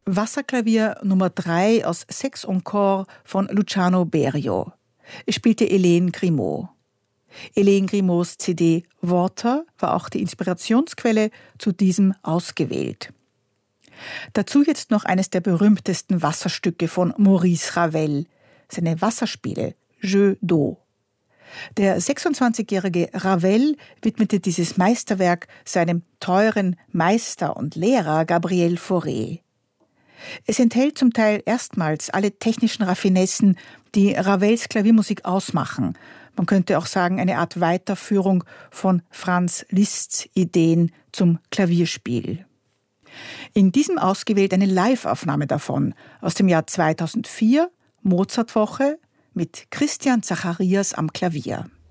Wasserklavier Nummer 3 aus 6 Encore von Luciano Berio. Es spielte Hélène Grimaud. Hélène Grimauds CD Water war auch die Inspirationsquelle zu diesem ausgewählt. Dazu jetzt noch eines der berühmtesten Wasserstücke von Maurice Ravel, seine Wasserspiele Jeux d'eau. Der 26-jährige Ravel widmete dieses Meisterwerk seinem teuren Meister und Lehrer Gabriel Fauré. Es enthält zum Teil erstmals alle technischen Raffinessen, die Ravels Klaviermusik ausmachen. Man könnte auch sagen, eine Art Weiterführung von Franz Liszts Ideen zum Klavierspiel. In diesem ausgewählt eine Live-Aufnahme davon aus dem Jahr 2004, Mozartwoche, mit Christian Zacharias am Klavier.